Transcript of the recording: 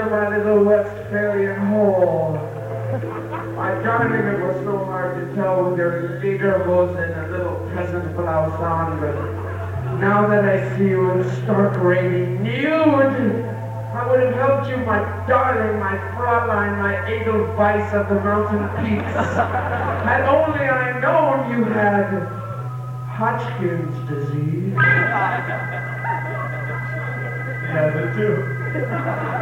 my little Westphalian hole. My darling, it was so hard to tell with your lederhosen and a little peasant blouse on, but now that I see you in stark radiant nude, I would have helped you, my darling, my Fraulein, my Edelweiss of the mountain peaks. Had only I known you had Hodgkin's disease. Yeah, the two.